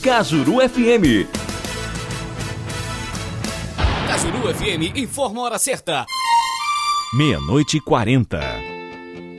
Cajuru FM. Cajuru FM informa a hora certa. 00:40.